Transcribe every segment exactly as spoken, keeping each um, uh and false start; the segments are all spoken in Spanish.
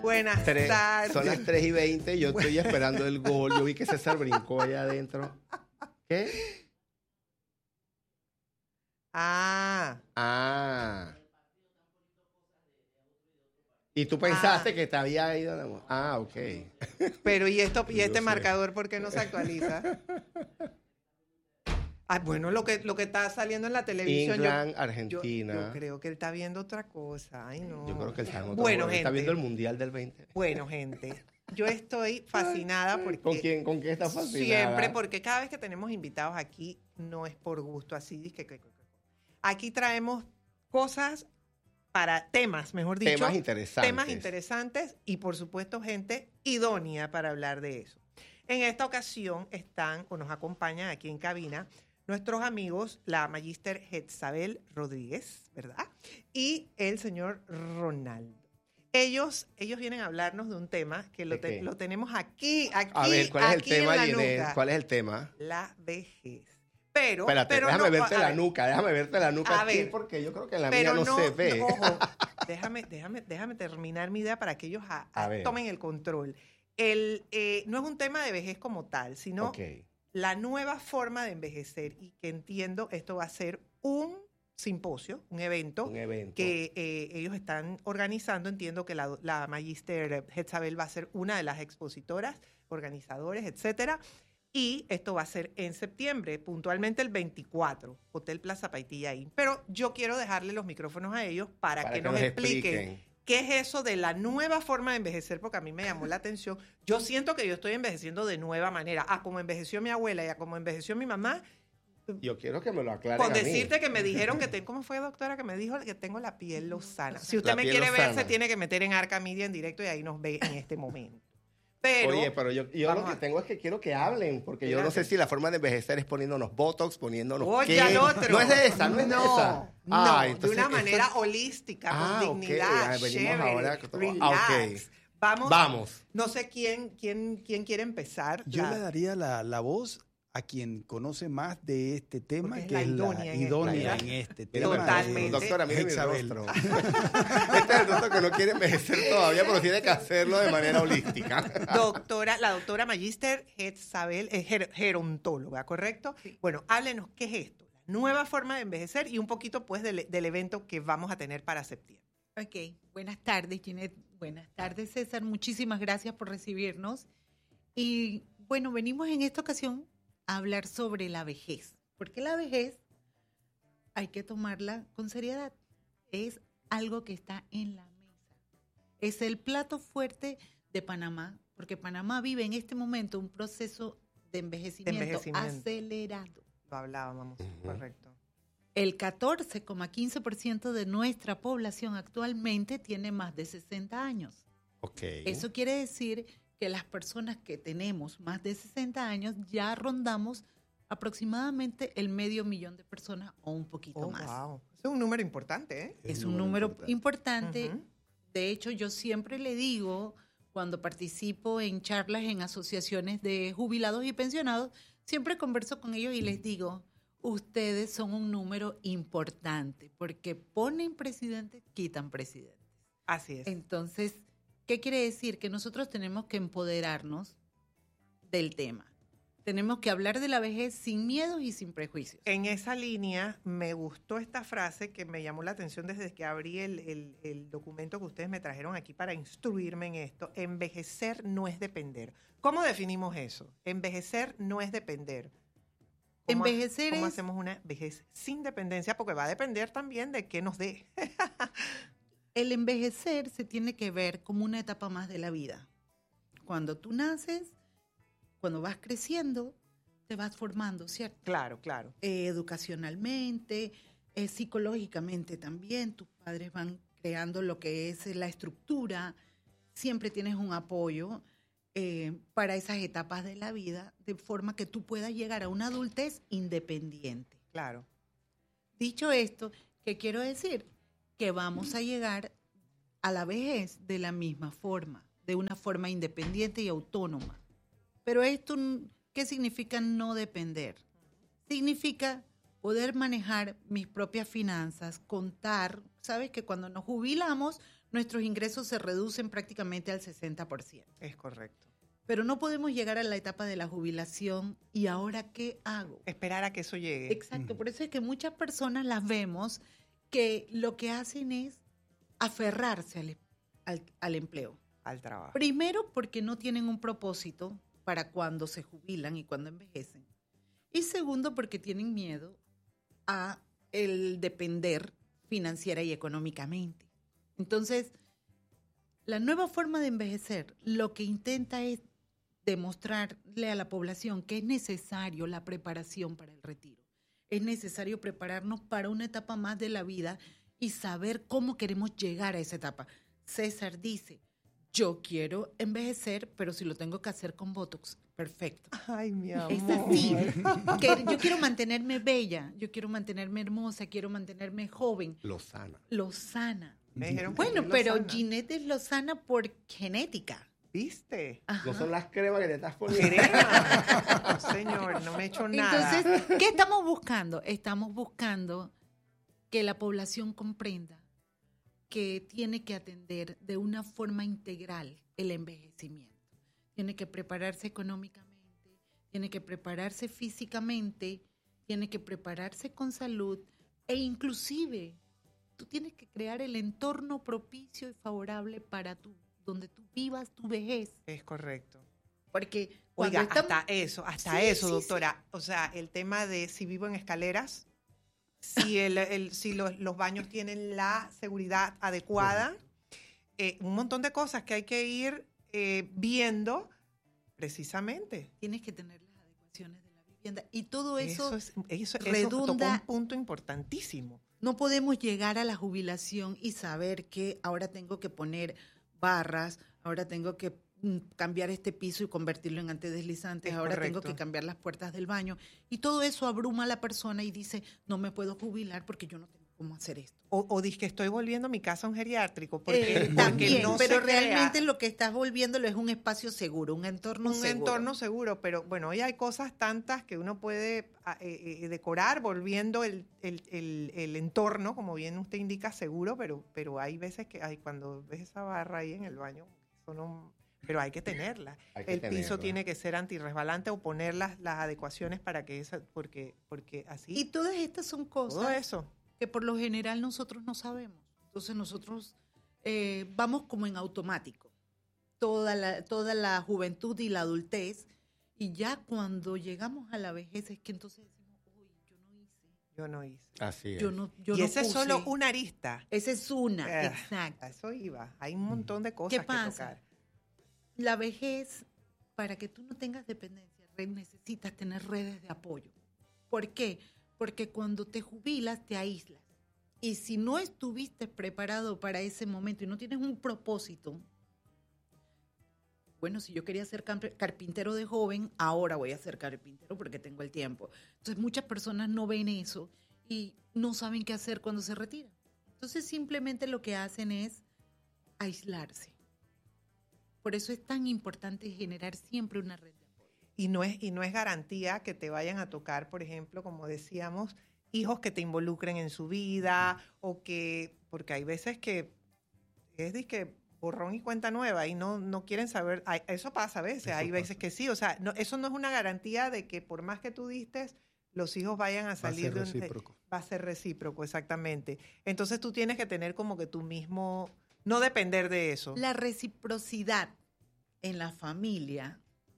Buenas Tres, tardes. son las tres y veinte, yo estoy esperando el gol. Yo vi que César brincó allá adentro. ¿Qué? Ah. Ah. Y tú pensaste Ah. que te había ido. Ah, ok. Pero ¿y esto y Yo este sé. marcador por qué no se actualiza? Ah, bueno, lo que, lo que está saliendo en la televisión. England, yo, Argentina. Yo, yo creo que él está viendo otra cosa. Ay, no. Yo creo que él está en otro Bueno, juego. Él está gente. viendo el Mundial del veinte. Bueno, gente. Yo estoy fascinada porque... ¿Con quién, con quién estás fascinada? Siempre, porque cada vez que tenemos invitados aquí, no es por gusto, así dice que... Aquí traemos cosas para temas, mejor dicho. Temas interesantes. Temas interesantes y, por supuesto, gente idónea para hablar de eso. En esta ocasión están o nos acompañan aquí en cabina nuestros amigos, la magíster Jezabel Rodríguez, ¿verdad? Y el señor Ronaldo. Ellos, ellos vienen a hablarnos de un tema que lo, te, lo tenemos aquí, aquí, a ver, ¿cuál es el aquí tema, en la Ginés? nuca. ¿Cuál es el tema? La vejez. Pero, Espérate, pero déjame no, verte la ver, nuca, déjame verte la nuca a aquí ver, porque yo creo que en la pero mía no, no se ve. No, ojo, déjame, déjame, déjame terminar mi idea para que ellos a, a a tomen el control. El, eh, no es un tema de vejez como tal, sino okay. la nueva forma de envejecer, y que entiendo esto va a ser un simposio, un evento, un evento. que eh, ellos están organizando. Entiendo que la, la magíster Jezabel va a ser una de las expositoras, organizadores, etcétera. Y esto va a ser en septiembre, puntualmente el veinticuatro, Hotel Plaza Paitilla Inn. Pero yo quiero dejarle los micrófonos a ellos para, para que, que nos, nos expliquen, expliquen qué es eso de la nueva forma de envejecer, porque a mí me llamó la atención. Yo siento que yo estoy envejeciendo de nueva manera. Ah, como envejeció mi abuela y a como envejeció mi mamá. Yo quiero que me lo aclaren Con a mí. decirte que me dijeron que tengo, ¿cómo fue, doctora? Que me dijo que tengo la piel lozana. Si usted la me quiere lozana. ver, se tiene que meter en Arca Media en directo y ahí nos ve en este momento. Pero, Oye, pero yo, yo lo que a... tengo es que quiero que hablen, porque Fíjate. yo no sé si la forma de envejecer es poniéndonos botox, poniéndonos Oye, qué. al otro. No es de esa, no es no, de esa. No, ah, de entonces, una manera esto... holística, ah, con dignidad, okay. ah, venimos chévere, ahora. relax. Ah, okay. Vamos, Vamos. No sé quién, quién, quién quiere empezar. Yo la... le daría la, la voz a quien conoce más de este tema, es que la es idónea la en idónea este, en este tema. Totalmente. Doctora, mire mi Jezabel. rostro. Este es el rostro que no quiere envejecer todavía, pero tiene que hacerlo de manera holística. Doctora, la doctora magíster Jezabel es ger gerontóloga, ¿correcto? Sí. Bueno, háblenos, ¿qué es esto? La nueva forma de envejecer y un poquito, pues, del, del evento que vamos a tener para septiembre. Ok, buenas tardes, Ginette. Buenas tardes, César. Muchísimas gracias por recibirnos. Y, bueno, venimos en esta ocasión a hablar sobre la vejez, porque la vejez hay que tomarla con seriedad. Es algo que está en la mesa. Es el plato fuerte de Panamá, porque Panamá vive en este momento un proceso de envejecimiento, de envejecimiento. acelerado. Lo hablábamos, uh-huh. Correcto. El catorce coma quince por ciento de nuestra población actualmente tiene más de sesenta años. Okay. Eso quiere decir que las personas que tenemos más de sesenta años ya rondamos aproximadamente el medio millón de personas o un poquito oh, más. Wow. Es un número importante, ¿eh? Es, es un número importante. importante. Uh-huh. De hecho, yo siempre le digo, cuando participo en charlas en asociaciones de jubilados y pensionados, siempre converso con ellos y les digo, ustedes son un número importante porque ponen presidentes, quitan presidentes. Así es. Entonces, ¿qué quiere decir? Que nosotros tenemos que empoderarnos del tema. Tenemos que hablar de la vejez sin miedos y sin prejuicios. En esa línea, me gustó esta frase que me llamó la atención desde que abrí el, el, el documento que ustedes me trajeron aquí para instruirme en esto. Envejecer no es depender. ¿Cómo definimos eso? Envejecer no es depender. ¿Cómo, Envejecer ¿cómo es... hacemos una vejez sin dependencia? Porque va a depender también de qué nos dé. El envejecer se tiene que ver como una etapa más de la vida. Cuando tú naces, cuando vas creciendo, te vas formando, ¿cierto? Claro, claro. Eh, educacionalmente, eh, psicológicamente también. Tus padres van creando lo que es la estructura. Siempre tienes un apoyo eh, para esas etapas de la vida, de forma que tú puedas llegar a una adultez independiente. Claro. Dicho esto, ¿qué quiero decir? Que vamos a llegar a la vejez de la misma forma, de una forma independiente y autónoma. Pero esto, ¿qué significa no depender? Significa poder manejar mis propias finanzas, contar. Sabes que cuando nos jubilamos, nuestros ingresos se reducen prácticamente al sesenta por ciento. Es correcto. Pero no podemos llegar a la etapa de la jubilación y ahora ¿qué hago? Esperar a que eso llegue. Exacto, por eso es que muchas personas las vemos que lo que hacen es aferrarse al, al, al empleo. Al trabajo. Primero porque no tienen un propósito para cuando se jubilan y cuando envejecen. Y segundo porque tienen miedo a el depender financiera y económicamente. Entonces, la nueva forma de envejecer lo que intenta es demostrarle a la población que es necesario la preparación para el retiro. Es necesario prepararnos para una etapa más de la vida y saber cómo queremos llegar a esa etapa. César dice, yo quiero envejecer, pero si lo tengo que hacer con Botox, perfecto. Ay, mi amor. Es así. Que yo quiero mantenerme bella, yo quiero mantenerme hermosa, quiero mantenerme joven. Lozana. Lozana. Me dijeron que Bueno, soy pero lozana. Ginette es lozana por genética. ¿Viste? Ajá. No son las cremas que te estás poniendo. Crema. No, señor, no me he hecho nada. Entonces, ¿qué estamos buscando? Estamos buscando que la población comprenda que tiene que atender de una forma integral el envejecimiento. Tiene que prepararse económicamente, tiene que prepararse físicamente, tiene que prepararse con salud e inclusive tú tienes que crear el entorno propicio y favorable para tú, donde tú vivas tu vejez. Es correcto. Porque cuando Oiga, estamos... hasta eso, hasta Sí, eso, sí, doctora. O sea, el tema de si vivo en escaleras, si, el, el- si los, los baños tienen la seguridad adecuada, eh, un montón de cosas que hay que ir eh, viendo precisamente. tienes que tener las adecuaciones de la vivienda y todo eso, Eso, es, eso, eso redunda- tocó un punto importantísimo. no podemos llegar a la jubilación y saber que ahora tengo que poner barras, ahora tengo que mm, cambiar este piso y convertirlo en antideslizantes, Es ahora tengo correcto. que cambiar las puertas del baño y todo eso abruma a la persona y dice, no me puedo jubilar porque yo no tengo cómo hacer esto. O, o dice que estoy volviendo a mi casa a un geriátrico. Porque, Eh, porque también, no pero se crea realmente lo que estás volviéndolo es un espacio seguro, un entorno un seguro. entorno seguro, pero bueno, hoy hay cosas tantas que uno puede ah, eh, eh, decorar volviendo el, el, el, el entorno, como bien usted indica, seguro, pero, pero hay veces que ay, cuando ves esa barra ahí en el baño, eso no, pero hay que tenerla. Hay que El piso tenerla. tiene que ser antirresbalante o poner las, las adecuaciones para que esa, porque, porque así, Y todas estas son cosas todo eso. que por lo general nosotros no sabemos. Entonces nosotros eh, vamos como en automático, toda la, toda la juventud y la adultez, y ya cuando llegamos a la vejez es que entonces decimos, uy, yo no hice, Yo no hice. Así es. yo no, yo y no esa es puse". solo una arista. Esa es una, Eh, exacto. A eso iba. Hay un montón de cosas ¿Qué que pasa? tocar. La vejez, para que tú no tengas dependencia, re- necesitas tener redes de apoyo. ¿Por qué? Porque cuando te jubilas te aíslas. Y si no estuviste preparado para ese momento y no tienes un propósito, bueno, si yo quería ser camp- carpintero de joven, ahora voy a ser carpintero porque tengo el tiempo. Entonces muchas personas no ven eso y no saben qué hacer cuando se retiran. Entonces simplemente lo que hacen es aislarse. Por eso es tan importante generar siempre una red de apoyo. Y no es, y no es garantía que te vayan a tocar, por ejemplo, como decíamos, hijos que te involucren en su vida o que, porque hay veces que es de que borrón y cuenta nueva y no, no quieren saber, ay, eso pasa a veces, Eso hay veces pasa. que sí, o sea, no, eso no es una garantía de que por más que tú diste, los hijos vayan a Va a salir ser de un- de- recíproco. va a ser recíproco, exactamente. Entonces tú tienes que tener como que tú mismo, no depender de eso. La reciprocidad en la familia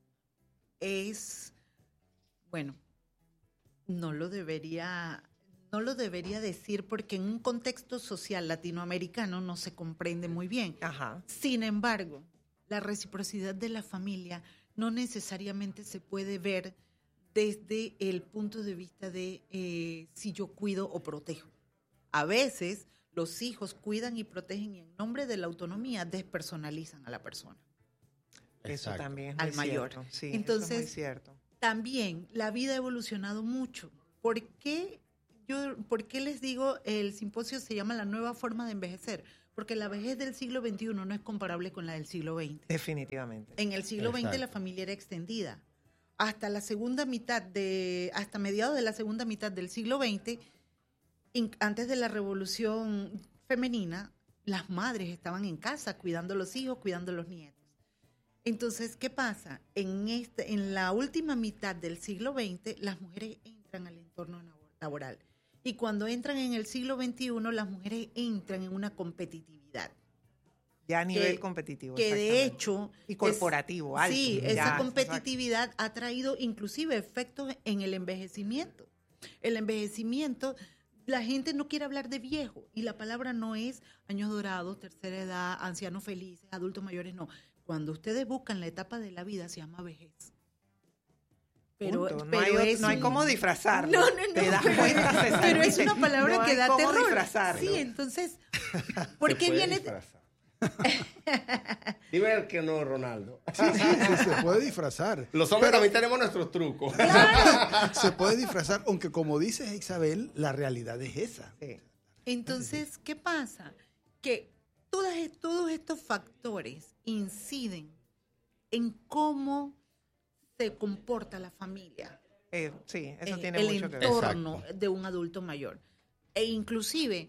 es, bueno, no lo debería, no lo debería decir porque en un contexto social latinoamericano no se comprende muy bien. Ajá. Sin embargo, la reciprocidad de la familia no necesariamente se puede ver desde el punto de vista de eh, si yo cuido o protejo. A veces los hijos cuidan y protegen y en nombre de la autonomía despersonalizan a la persona. Eso Exacto. también es Al muy mayor. cierto. Sí, Entonces, eso es muy cierto. También la vida ha evolucionado mucho. ¿Por qué, yo, ¿Por qué les digo el simposio se llama La nueva forma de envejecer? Porque la vejez del siglo veintiuno no es comparable con la del siglo veinte. Definitivamente. En el siglo veinte la Exacto. familia era extendida. Hasta la segunda mitad de, hasta mediados de la segunda mitad del siglo veinte, in- antes de la revolución femenina, las madres estaban en casa cuidando a los hijos, cuidando a los nietos. Entonces, ¿qué pasa? En, este, en la última mitad del siglo veinte, las mujeres entran al entorno laboral. Y cuando entran en el siglo veintiuno, las mujeres entran en una competitividad. Ya a nivel que, competitivo. Que de hecho... Y corporativo, es, alto. Sí, ya, esa competitividad exacto. ha traído inclusive efectos en el envejecimiento. El envejecimiento, la gente no quiere hablar de viejo. Y la palabra no es años dorados, tercera edad, ancianos felices, adultos mayores, no. Cuando ustedes buscan la etapa de la vida, se llama vejez. Pero, no, pero hay, es no hay un... cómo disfrazarlo. No, no, no. Te das cuenta, César, pero es una palabra no que da cómo terror. Disfrazarlo. Sí, entonces, ¿por qué viene? Dime el que no, Ronaldo. Sí, sí, sí, se puede disfrazar. Los hombres también tenemos nuestros trucos. Claro. Se puede disfrazar, aunque como dices, Isabel, la realidad es esa. Sí. Entonces, ¿qué pasa? Que todas, todos estos factores inciden en cómo se comporta la familia. Eh, sí, eso eh, tiene el mucho que ver. entorno de un adulto mayor. E inclusive,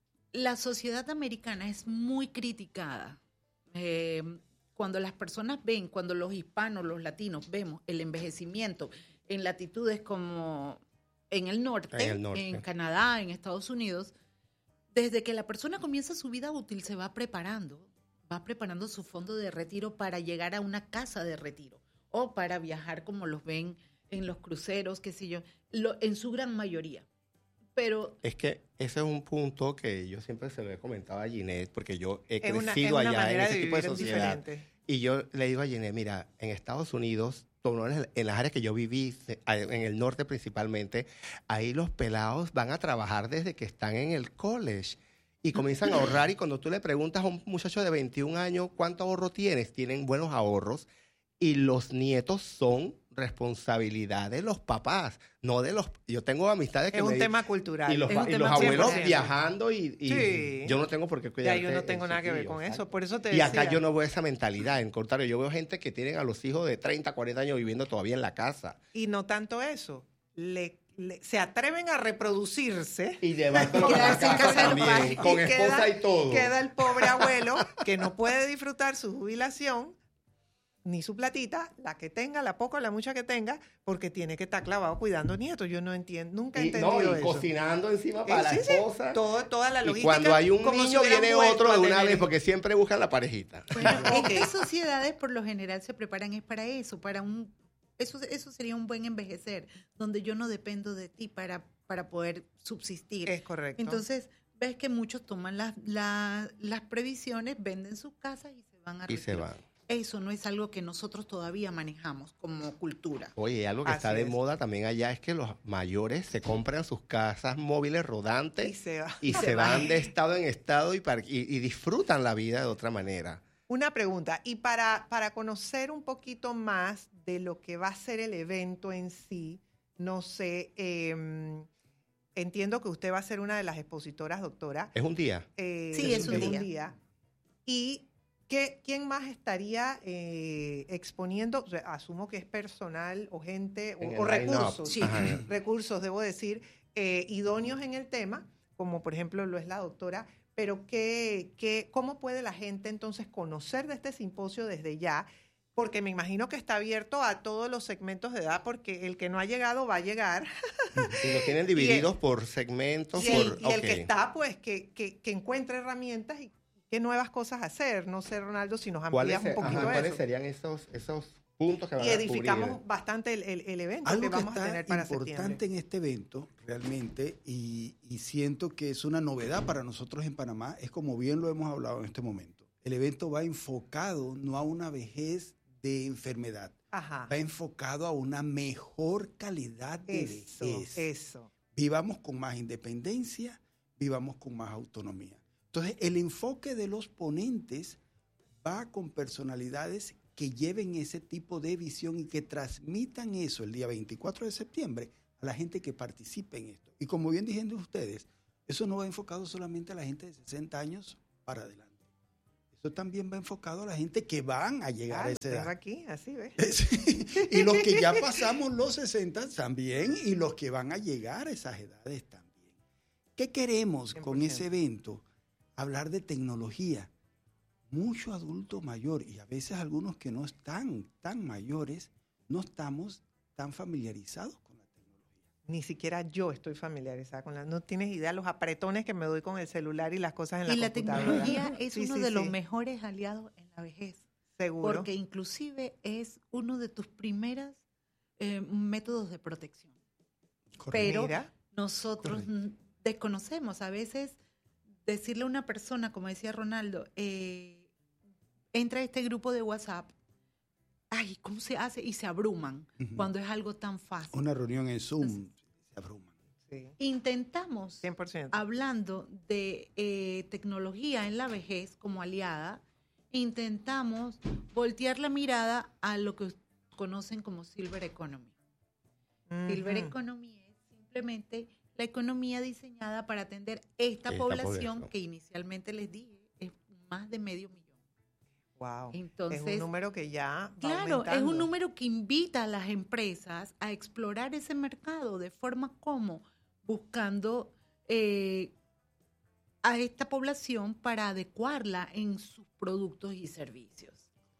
la sociedad americana es muy criticada. Eh, cuando las personas ven, cuando los hispanos, los latinos vemos el envejecimiento en latitudes como en el norte, En el norte. en Canadá, en Estados Unidos, desde que la persona comienza su vida útil se va preparando, va preparando su fondo de retiro para llegar a una casa de retiro o para viajar como los ven en los cruceros, qué sé yo, lo, en su gran mayoría. Pero es que ese es un punto que yo siempre se lo he comentado a Ginette, porque yo he Es una, crecido es una allá en manera ese de tipo de vivir sociedad. diferente. Y yo le digo a Ginette, mira, en Estados Unidos, en las áreas que yo viví, en el norte principalmente, ahí los pelados van a trabajar desde que están en el college y comienzan a ahorrar. Y cuando tú le preguntas a un muchacho de veintiún años, ¿cuánto ahorro tienes? Tienen buenos ahorros. Y los nietos son responsabilidad de los papás, no de los... Yo tengo amistades que es un me tema cultural. Y los, es un y tema los abuelos cien por ciento. viajando y, y Sí. yo no tengo por qué cuidar. Ya yo no tengo nada que ver con eso, por eso te Y decía. acá yo no veo esa mentalidad, en contrario, yo veo gente que tienen a los hijos de treinta, cuarenta años viviendo todavía en la casa. Y no tanto eso, le, le- se atreven a reproducirse. Y llevándolo a la Quedarse en casa casa de los también, padres. con Y esposa queda- y todo. Queda el pobre abuelo que no puede disfrutar su jubilación, ni su platita, la que tenga, la poca o la mucha que tenga, porque tiene que estar clavado cuidando nietos. Yo no entiendo, nunca he Y, entendido no, y eso. cocinando encima para Eh, la sí, sí, esposa. todo- toda la Y logística. cuando hay un como si niño hubieran viene vuelto otro a de una tener- vez, porque siempre buscan la parejita. bueno, Ok. estas sociedades por lo general se preparan es para eso, para un eso eso sería un buen envejecer, donde yo no dependo de ti para para poder subsistir. Es correcto. Entonces, ves que muchos toman las la- las previsiones, venden sus casas y se van a Y se retiro. van. Eso no es algo que nosotros todavía manejamos como cultura. Oye, algo que Así está de es. moda también allá es que los mayores se compran sus casas móviles rodantes Y se va. y se van de estado en estado y, par- y, y disfrutan la vida de otra manera. Una pregunta, y para, para conocer un poquito más de lo que va a ser el evento en sí, no sé, eh, entiendo que usted va a ser una de las expositoras, doctora. Es un día. Eh, Sí, es un día. ¿Y qué, quién más estaría eh, exponiendo? O sea, asumo que es personal o gente En o, o el line-up. recursos, Sí. Ajá. recursos, debo decir, eh, idóneos en el tema, como por ejemplo lo es la doctora, pero ¿qué, qué, ¿cómo puede la gente entonces conocer de este simposio desde ya? Porque me imagino que está abierto a todos los segmentos de edad, porque el que no ha llegado va a llegar. Y los tienen divididos por segmentos. Y el, por, y el ok. que está, pues, que, que, que encuentre herramientas y qué nuevas cosas hacer. No sé, Ronaldo, si nos ¿Cuáles, amplías un ajá, poquito ¿cuáles eso. serían esos, esos puntos que van Y a edificamos cubrir? bastante el, el, el evento Algo que que vamos a está tener para importante septiembre. en este evento, realmente, y, y siento que es una novedad para nosotros en Panamá, es como bien lo hemos hablado en este momento. El evento va enfocado no a una vejez de enfermedad, Ajá. va enfocado a una mejor calidad de Eso, vejez. eso. Vivamos con más independencia, vivamos con más autonomía. Entonces, el enfoque de los ponentes va con personalidades que lleven ese tipo de visión y que transmitan eso el día veinticuatro de septiembre a la gente que participe en esto. Y como bien dijeron ustedes, eso no va enfocado solamente a la gente de sesenta años para adelante. Eso también va enfocado a la gente que van a llegar Ah, a lo esa tengo edad. aquí, así ves. Sí, y los que ya pasamos los sesenta también, y los que van a llegar a esas edades también. ¿Qué queremos con cien por ciento. ese evento? hablar de tecnología. Muchos adultos mayores, y a veces algunos que no están tan mayores, no estamos tan familiarizados con la tecnología. Ni siquiera yo estoy familiarizada con la... No tienes idea los apretones que me doy con el celular y las cosas en la y la computadora. tecnología es Sí, uno sí, de sí. los mejores aliados en la vejez. Seguro. Porque inclusive es uno de tus primeros eh, métodos de protección. Pero Mira. nosotros Correcto. n- desconocemos. A veces decirle a una persona, como decía Ronaldo, eh, entra a este grupo de WhatsApp, ay, ¿cómo se hace? Y se abruman Ujú. cuando es algo tan fácil. Una reunión en Zoom, se abruman. Sí, Intentamos, cien por ciento. hablando de eh, tecnología en la vejez como aliada, intentamos voltear la mirada a lo que conocen como Silver Economy. Silver Ujú. Economy es simplemente la economía diseñada para atender esta, Esta población población. que inicialmente les dije es más de medio millón. Wow. Entonces, es un número que ya va claro, es aumentando. un número que invita a las empresas a explorar ese mercado de forma como buscando eh, a esta población para adecuarla en sus productos y servicios.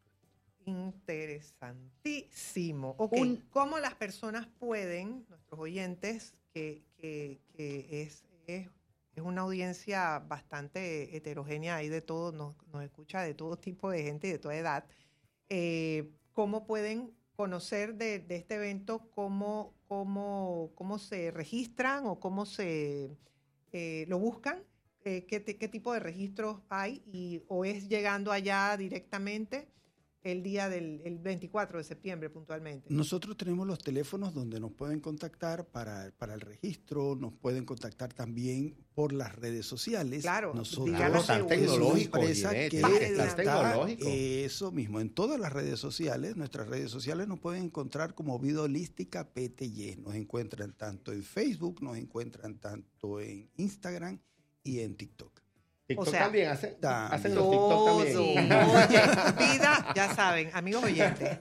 Interesantísimo. Ok, Un- ¿cómo las personas pueden, nuestros oyentes, que, que, que es, es, es una audiencia bastante heterogénea, hay de todo, nos, nos escucha de todo tipo de gente y de toda edad, eh, cómo pueden conocer de, de este evento, cómo, cómo, cómo se registran o cómo se eh, lo buscan? Eh, ¿qué, te- qué tipo de registros hay? Y, ¿o es llegando allá directamente el día del el veinticuatro de septiembre puntualmente? Nosotros tenemos los teléfonos donde nos pueden contactar para, para el registro, nos pueden contactar también por las redes sociales. Claro, nosotros dígalo es tan una tecnológico, empresa Ginette, que tiene que estar está tecnológico. eso mismo en todas las redes sociales. Nuestras redes sociales nos pueden encontrar como Vida Holística P T Y. Nos encuentran tanto en Facebook, nos encuentran tanto en Instagram y en TikTok. TikTok O sea, también hacen, también. hacen los TikTok también. Oye, vida, ya saben, amigos oyentes,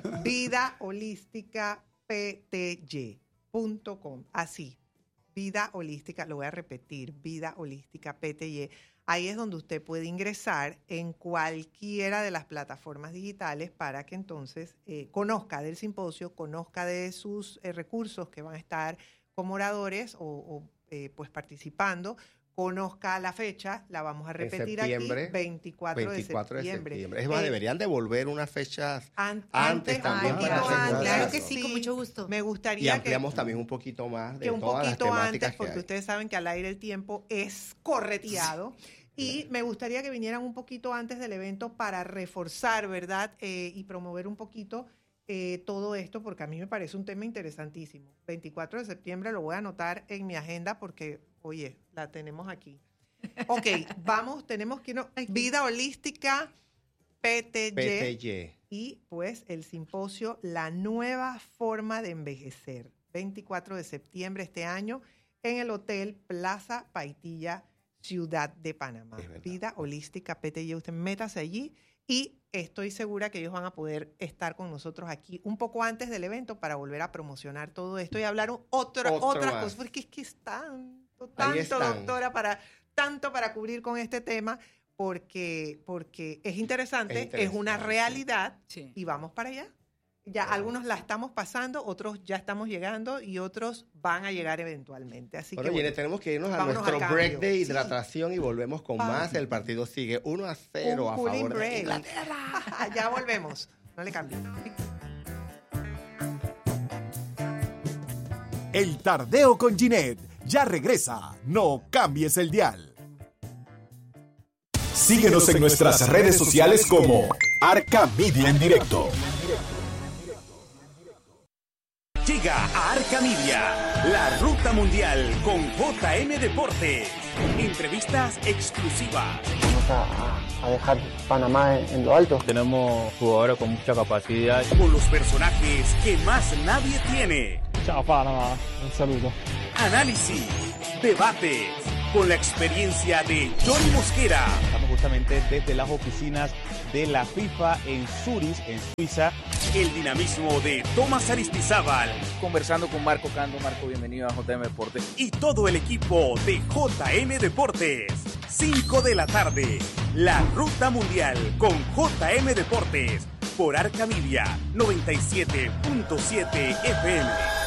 vida holística p t y punto com, así, vida holística, lo voy a repetir, vida holística p t y. Ahí es donde usted puede ingresar en cualquiera de las plataformas digitales para que entonces eh, conozca del simposio, conozca de sus eh, recursos que van a estar como oradores o, o, eh, pues participando, conozca la fecha, la vamos a repetir aquí, veinticuatro, veinticuatro de septiembre. Es más, Eh, deberían devolver unas fechas an- antes antes, también un Ay, poquito para antes, asegurarse. claro que sí, con mucho gusto. Me y gustaría que, ampliamos también un poquito más de que un todas las poquito temáticas antes, que porque hay. ustedes saben que al aire el tiempo es correteado. Y me gustaría que vinieran un poquito antes del evento para reforzar, ¿verdad? Eh, y promover un poquito eh, todo esto, porque a mí me parece un tema interesantísimo. veinticuatro de septiembre lo voy a anotar en mi agenda porque, oye, la tenemos aquí. Ok, vamos, tenemos que irnos. Vida Holística P T Y. P T Y. Y pues el simposio La Nueva Forma de Envejecer, veinticuatro de septiembre este año en el Hotel Plaza Paitilla, Ciudad de Panamá. Es verdad. Vida Holística P T Y, usted métase allí y estoy segura que ellos van a poder estar con nosotros aquí un poco antes del evento para volver a promocionar todo esto y hablar un- otra, Otro otras más. cosas, porque es que es tanto, Ahí tanto, están. doctora, para, tanto para cubrir con este tema, porque, porque es interesante, Es es una interesante. realidad Sí. y vamos para allá. Ya Vamos. algunos la estamos pasando, otros ya estamos llegando y otros van a llegar eventualmente. Así Bueno, que Gine, bueno, tenemos que irnos a vámonos nuestro al cambio. break de Sí. hidratación y volvemos con Vamos. más. El partido sigue uno a cero un a cooling favor de break. Inglaterra. Ya volvemos. No le cambie. El Tardeo con Ginette ya regresa. No cambies el dial. Síguenos en nuestras redes sociales como Arca Media en Directo. Llega a Arca Media, la ruta mundial con J M Deportes. Entrevistas exclusivas. Vamos a, a dejar Panamá en, en lo alto. Tenemos jugadores con mucha capacidad. Con los personajes que más nadie tiene. Chao Panamá, un saludo. Análisis, debates, con la experiencia de Johnny Mosquera. Estamos justamente desde las oficinas de la FIFA en Zurich, en Suiza. El dinamismo de Tomás Aristizábal. Conversando con Marco Cando. Marco, bienvenido a J M Deportes. Y todo el equipo de J M Deportes. cinco de la tarde. La Ruta Mundial con J M Deportes por Arca Media noventa y siete punto siete F M.